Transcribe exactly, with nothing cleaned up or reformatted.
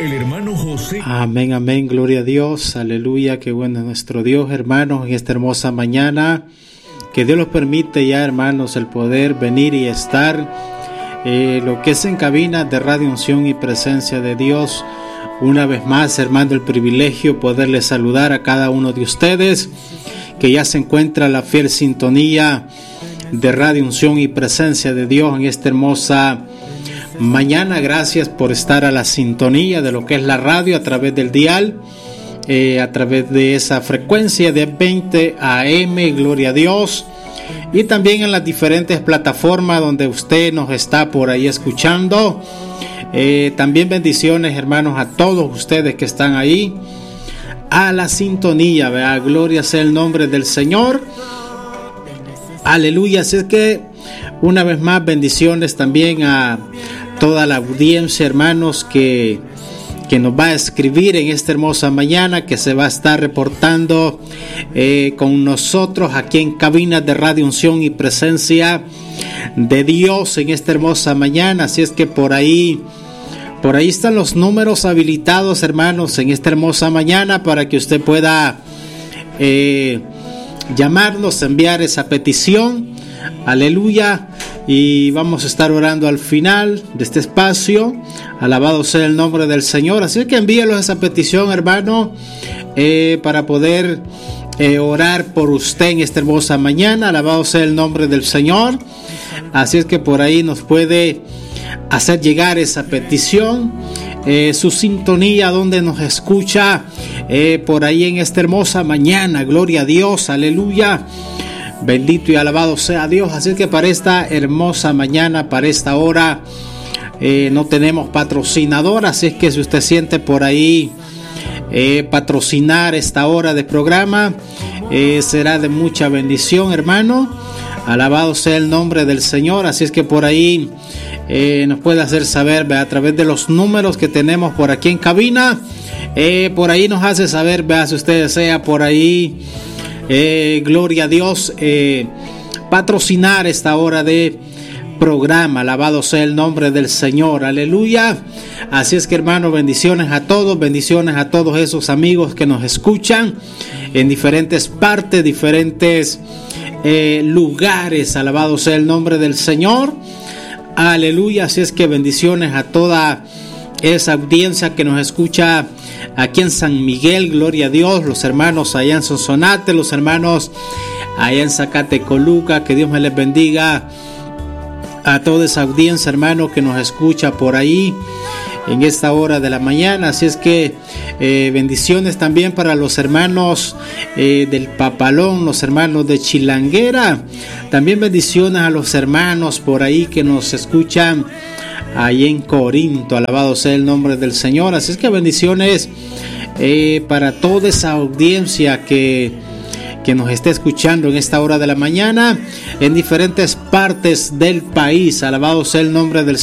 el hermano José. Amén, amén, gloria a Dios, aleluya, qué bueno es nuestro Dios, hermanos, en esta hermosa mañana, que Dios nos permite ya, hermanos, el poder venir y estar, eh, lo que es en cabina de Radio Unción y Presencia de Dios. Una vez más, hermano, el privilegio poderles saludar a cada uno de ustedes, que ya se encuentra la fiel sintonía de Radio Unción y Presencia de Dios en esta hermosa mañana. Gracias por estar a la sintonía de lo que es la radio a través del dial, eh, a través de esa frecuencia de veinte A M, gloria a Dios, y también en las diferentes plataformas donde usted nos está por ahí escuchando. Eh, también bendiciones, hermanos, a todos ustedes que están ahí a la sintonía, ¿verdad? Gloria sea el nombre del Señor, aleluya. Así es que una vez más bendiciones también a toda la audiencia, hermanos, que, que nos va a escribir en esta hermosa mañana, que se va a estar reportando eh, con nosotros aquí en cabinas de Radio Unción y Presencia de Dios en esta hermosa mañana. Así es que por ahí, por ahí están los números habilitados, hermanos, en esta hermosa mañana para que usted pueda eh, llamarnos, enviar esa petición. Aleluya. Y vamos a estar orando al final de este espacio. Alabado sea el nombre del Señor. Así que envíelos esa petición, hermano, eh, para poder eh, orar por usted en esta hermosa mañana. Alabado sea el nombre del Señor. Así es que por ahí nos puede hacer llegar esa petición, eh, su sintonía, donde nos escucha eh, por ahí en esta hermosa mañana. Gloria a Dios, aleluya. Bendito y alabado sea Dios. Así que para esta hermosa mañana, para esta hora, eh, no tenemos patrocinador. Así es que si usted siente por ahí eh, patrocinar esta hora de programa, eh, será de mucha bendición, hermano. Alabado sea el nombre del Señor. Así es que por ahí eh, nos puede hacer saber, ¿ve? A través de los números que tenemos por aquí en cabina. Eh, por ahí nos hace saber, ¿ve? Si usted desea por ahí, eh, gloria a Dios, eh, patrocinar esta hora de programa. Alabado sea el nombre del Señor, aleluya. Así es que, hermano, bendiciones a todos, bendiciones a todos esos amigos que nos escuchan en diferentes partes, diferentes eh, lugares. Alabado sea el nombre del Señor, aleluya. Así es que bendiciones a toda esa audiencia que nos escucha aquí en San Miguel, gloria a Dios, los hermanos allá en Sonsonate, los hermanos allá en Zacatecoluca, que Dios me les bendiga a toda esa audiencia, hermano, que nos escucha por ahí en esta hora de la mañana. Así es que eh, bendiciones también para los hermanos eh, del Papalón, los hermanos de Chilanguera. También bendiciones a los hermanos por ahí que nos escuchan ahí en Corinto. Alabado sea el nombre del Señor. Así es que bendiciones eh, para toda esa audiencia que que nos esté escuchando en esta hora de la mañana en diferentes partes del país. Alabado sea el nombre del